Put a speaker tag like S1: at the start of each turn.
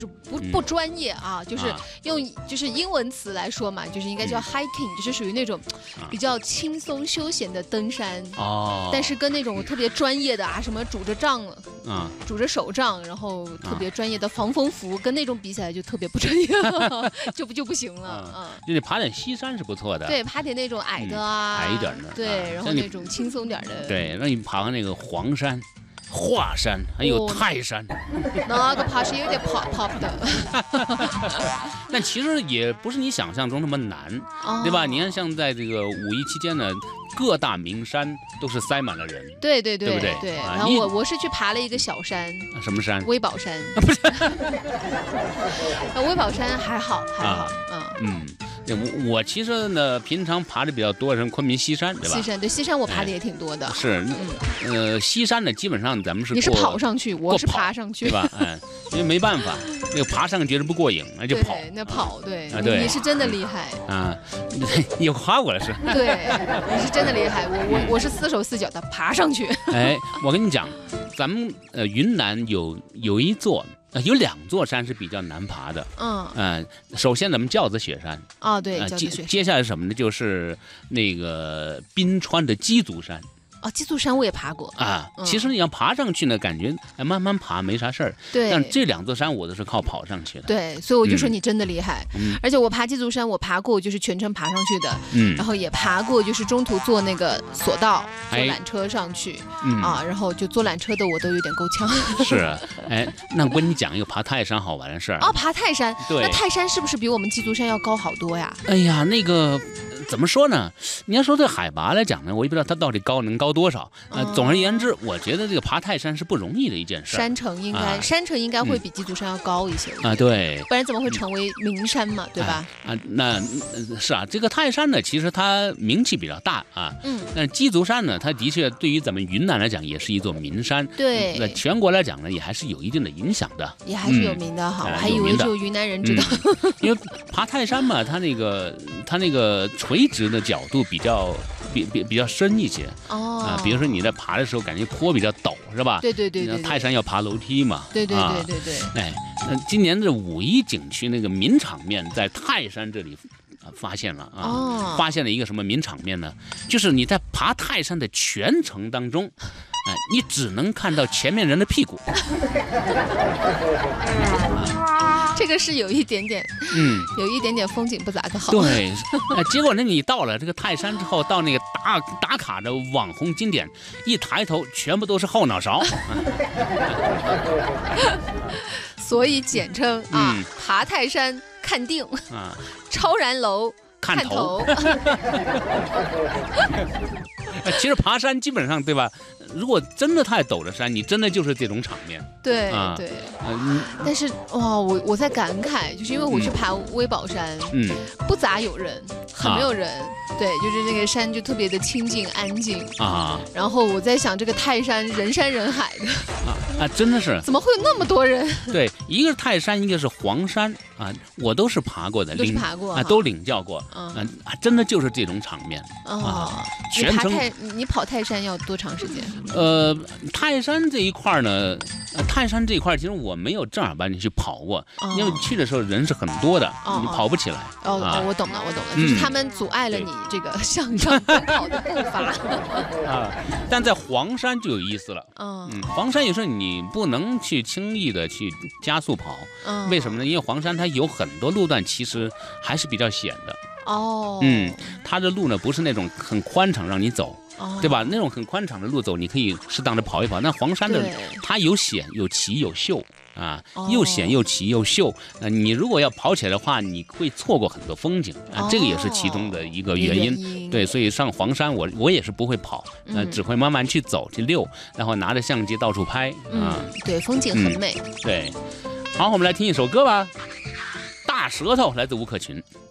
S1: 不专业啊，就是用就是英文词来说嘛，就是应该叫 hiking，就是属于那种比较轻松休闲的登山哦。但是跟那种特别专业的啊，什么拄着杖拄着手杖，然后特别专业的防风服，跟那种比起来就特别不专业了，就不行了
S2: 就得爬点西山是不错的，
S1: 对，爬点那种矮的
S2: 矮一点的，
S1: 对，然后那种轻松点的，
S2: 对，让你爬那个黄山。华山还有泰山，
S1: 那个爬是有点跑的，
S2: 但其实也不是你想象中那么难，对吧？你看，像在这个五一期间呢，各大名山都是塞满了人，
S1: 对，
S2: 对不对？
S1: 对。然后我是去爬了一个小山，
S2: 什么山？
S1: 微宝山，不是，微宝山还好，
S2: 我其实呢，平常爬的比较多，像昆明西山，对吧？
S1: 西山我爬的也挺多的。
S2: 是，西山呢，基本上咱们是
S1: 你是跑上去，我是爬上去，
S2: 对吧？因为没办法，那个爬上觉得不过瘾，那就跑。
S1: 那跑，对，
S2: 对，
S1: 你是真的厉害
S2: 啊！你夸我了是？
S1: 对，你是真的厉害，我是4手4脚的爬上去。
S2: 哎，我跟你讲，咱们云南有一座。有2座山是比较难爬的，首先咱们轿子雪山
S1: 对，轿子雪山。
S2: 接下来什么呢？就是那个宾川的鸡足山。
S1: 鸡足山我也爬过
S2: 其实你要爬上去呢，感觉慢慢爬没啥事儿。
S1: 对，
S2: 但这2座山我都是靠跑上去的。
S1: 对，所以我就说你真的厉害。而且我爬鸡足山，我爬过就是全程爬上去的。然后也爬过就是中途坐那个索道，坐缆车上去。然后就坐缆车的我都有点够呛。
S2: 是，那我跟你讲一个爬泰山好玩的事儿。
S1: 爬泰山。
S2: 对。
S1: 那泰山是不是比我们鸡足山要高好多呀？
S2: 哎呀，那个。怎么说呢？你要说这海拔来讲呢，我也不知道它到底能高多少。总而言之，我觉得这个爬泰山是不容易的一件事。
S1: 山城应该会比鸡足山要高一些
S2: 对，
S1: 不然怎么会成为名山嘛，对吧？
S2: 那是这个泰山呢，其实它名气比较大但是鸡足山呢，它的确对于咱们云南来讲也是一座名山。
S1: 对，
S2: 那全国来讲呢，也还是有一定的影响的，
S1: 也还是有名的哈。我还以为只有云南人知道，
S2: 因为爬泰山嘛，它那个垂直的角度比较深一些比如说你在爬的时候感觉坡比较陡是吧？
S1: 对。
S2: 泰山要爬楼梯嘛？
S1: 对。
S2: 今年的5一景区那个名场面在泰山这里发现了发现了一个什么名场面呢？就是你在爬泰山的全程当中，你只能看到前面人的屁股。
S1: 这个是有一点点风景不咋个好。
S2: 对，结果呢，你到了这个泰山之后，到那个打卡的网红景点，一抬头全部都是后脑勺。
S1: 所以简称爬泰山看腚超然楼看头。
S2: 其实爬山基本上对吧？如果真的太陡的山，你真的就是这种场面。
S1: 对。但是我在感慨，就是因为我去爬微宝山，不咋有人，很没有人。对，就是那个山就特别的清静安静然后我在想，这个泰山人山人海的
S2: 真的是怎
S1: 么会有那么多人？
S2: 对，一个是泰山，一个是黄山我都是爬过的，都领教过真的就是这种场面全程
S1: 你跑泰山要多长时间？
S2: 泰山这一块呢，其实我没有正儿八经去跑过，因为去的时候人是很多的，你跑不起来。
S1: 我懂了，就是他们阻碍了你这个向上奔跑的步伐
S2: 但在黄山就有意思了。黄山有时候你不能去轻易的去加速跑，为什么呢？因为黄山它有很多路段其实还是比较险的。它的路呢不是那种很宽敞让你走。对吧？那种很宽敞的路走，你可以适当的跑一跑。那黄山的它有险有奇有秀又险又奇又秀。你如果要跑起来的话，你会错过很多风景这个也是其中的一个原因。对，所以上黄山我也是不会跑，只会慢慢去走去溜，然后拿着相机到处拍
S1: 对，风景很美。
S2: 对，好，我们来听一首歌吧，《大舌头》来自吴克群。